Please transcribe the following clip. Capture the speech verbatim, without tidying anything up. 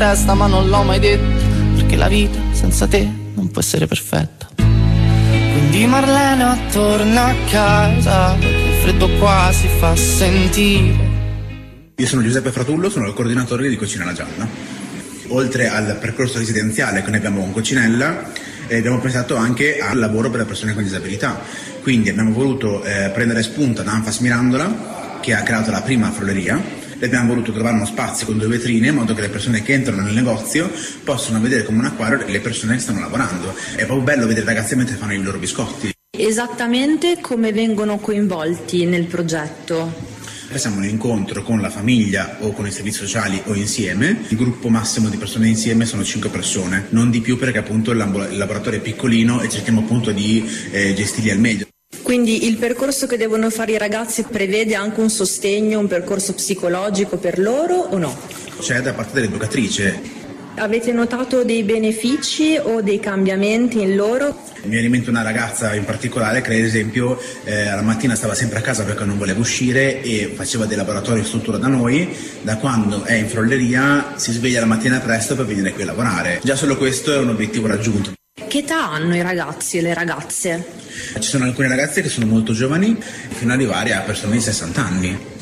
testa, ma non l'ho mai detto, perché la vita senza te non può essere perfetta. Quindi Marlena torna a casa, il freddo qua si fa sentire. Io sono Giuseppe Fratullo, sono il coordinatore di Cucina La Gialla. Oltre al percorso residenziale che noi abbiamo con Cucinella, eh, abbiamo pensato anche al lavoro per le persone con disabilità. Quindi abbiamo voluto eh, prendere spunto da Anfas Mirandola, che ha creato la prima frulleria. E abbiamo voluto trovare uno spazio con due vetrine in modo che le persone che entrano nel negozio possano vedere come un acquario le persone che stanno lavorando. È proprio bello vedere i ragazzi mentre fanno i loro biscotti. Esattamente come vengono coinvolti nel progetto? Facciamo un incontro con la famiglia o con i servizi sociali o insieme. Il gruppo massimo di persone insieme sono cinque persone, non di più, perché appunto il laboratorio è piccolino e cerchiamo appunto di eh, gestirli al meglio. Quindi il percorso che devono fare i ragazzi prevede anche un sostegno, un percorso psicologico per loro o no? C'è da parte dell'educatrice. Avete notato dei benefici o dei cambiamenti in loro? Mi viene in mente una ragazza in particolare che ad esempio eh, la mattina stava sempre a casa perché non voleva uscire e faceva dei laboratori in struttura da noi. Da quando è in frolleria si sveglia la mattina presto per venire qui a lavorare. Già solo questo è un obiettivo raggiunto. Che età hanno i ragazzi e le ragazze? Ci sono alcune ragazze che sono molto giovani fino ad arrivare a persone di sessanta anni.